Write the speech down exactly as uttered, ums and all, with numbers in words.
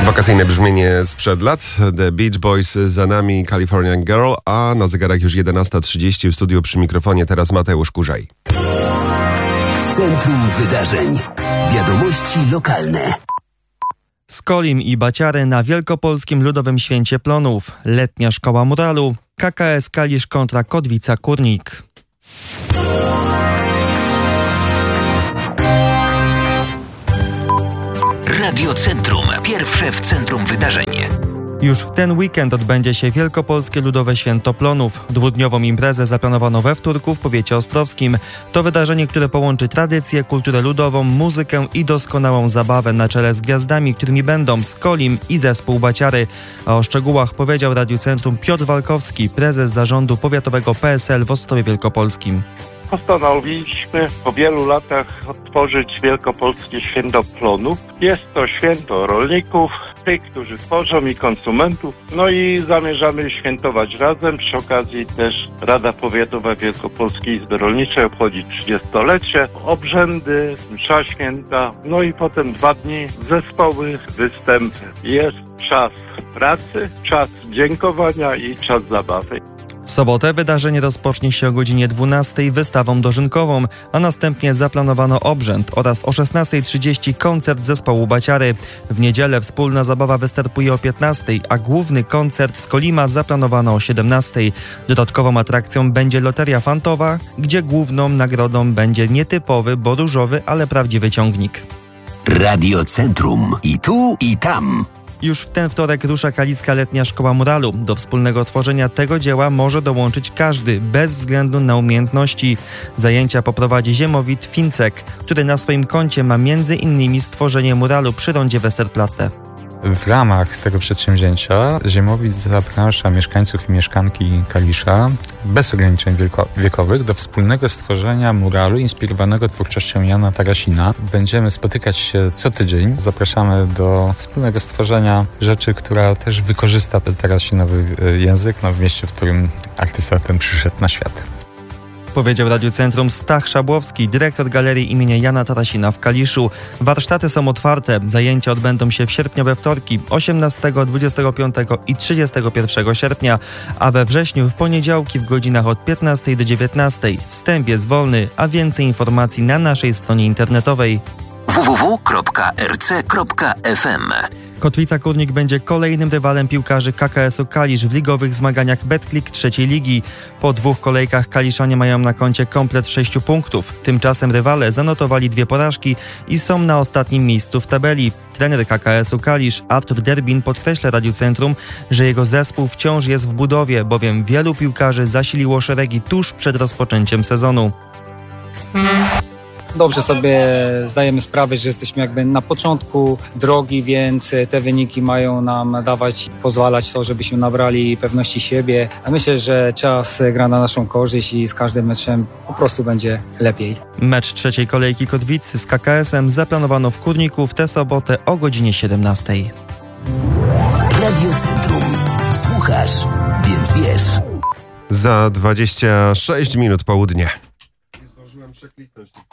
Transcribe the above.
Wakacyjne brzmienie sprzed lat. The Beach Boys za nami, Californian Girl, a na zegarach już jedenasta trzydzieści. W studiu przy mikrofonie teraz Mateusz Kurzaj. Centrum Wydarzeń. Wiadomości lokalne. Skolim i Baciary na Wielkopolskim Ludowym Święcie Plonów. Letnia Szkoła Muralu. K K S Kalisz kontra Kotwica Kurnik. Radio Centrum. Pierwsze w centrum wydarzeń. Już w ten weekend odbędzie się Wielkopolskie Ludowe Święto Plonów. Dwudniową imprezę zaplanowano we Wtórku w powiecie ostrowskim. To wydarzenie, które połączy tradycję, kulturę ludową, muzykę i doskonałą zabawę na czele z gwiazdami, którymi będą Skolim i zespół Baciary. A o szczegółach powiedział Radiu Centrum Piotr Walkowski, prezes zarządu powiatowego P S L w Ostrowie Wielkopolskim. Postanowiliśmy po wielu latach otworzyć Wielkopolskie Święto Plonów. Jest to święto rolników, tych, którzy tworzą i konsumentów. No i zamierzamy świętować razem. Przy okazji też Rada Powiatowa Wielkopolskiej Izby Rolniczej obchodzi trzydziestolecie. Obrzędy, msza święta, no i potem dwa dni zespoły, występy. Jest czas pracy, czas dziękowania i czas zabawy. W sobotę wydarzenie rozpocznie się o godzinie dwunastej wystawą dożynkową, a następnie zaplanowano obrzęd oraz o szesnastej trzydzieści koncert zespołu Baciary. W niedzielę wspólna zabawa wystartuje o piętnastej, a główny koncert z Kolima zaplanowano o siedemnastej. Dodatkową atrakcją będzie loteria fantowa, gdzie główną nagrodą będzie nietypowy, bo różowy, ale prawdziwy ciągnik. Radio Centrum. I tu, i tam. Już w ten wtorek rusza Kaliska Letnia Szkoła Muralu. Do wspólnego tworzenia tego dzieła może dołączyć każdy, bez względu na umiejętności. Zajęcia poprowadzi Ziemowit Fincek, który na swoim koncie ma między innymi stworzenie muralu przy rondzie Westerplatte. W ramach tego przedsięwzięcia Ziemowit zaprasza mieszkańców i mieszkanki Kalisza bez ograniczeń wielko- wiekowych do wspólnego stworzenia muralu inspirowanego twórczością Jana Tarasina. Będziemy spotykać się co tydzień. Zapraszamy do wspólnego stworzenia rzeczy, która też wykorzysta ten tarasinowy język, no, w mieście, w którym artysta ten przyszedł na świat. Powiedział Radiu Centrum Stach Szabłowski, dyrektor Galerii imienia Jana Tarasina w Kaliszu. Warsztaty są otwarte. Zajęcia odbędą się w sierpniowe wtorki osiemnastego, dwudziestego piątego i trzydziestego pierwszego sierpnia, a we wrześniu w poniedziałki w godzinach od piętnastej do dziewiętnastej. Wstęp jest wolny, a więcej informacji na naszej stronie internetowej w w w kropka r c kropka f m. Kotwica Kurnik będzie kolejnym rywalem piłkarzy K K S-u Kalisz w ligowych zmaganiach Betclic trzeciej ligi. Po dwóch kolejkach Kaliszanie mają na koncie komplet sześciu punktów. Tymczasem rywale zanotowali dwie porażki i są na ostatnim miejscu w tabeli. Trener K K S-u Kalisz Artur Derbin podkreśla Radiu Centrum, że jego zespół wciąż jest w budowie, bowiem wielu piłkarzy zasiliło szeregi tuż przed rozpoczęciem sezonu. Dobrze sobie zdajemy sprawę, że jesteśmy jakby na początku drogi, więc te wyniki mają nam dawać, pozwalać to, żebyśmy nabrali pewności siebie. A myślę, że czas gra na naszą korzyść i z każdym meczem po prostu będzie lepiej. Mecz trzeciej kolejki Kotwicy z K K S-em zaplanowano w Kurniku w tę sobotę o godzinie siedemnastej. Radio Centrum. Słuchasz, więc wiesz. Za dwadzieścia sześć minut południe. Nie zdążyłem przekliknąć.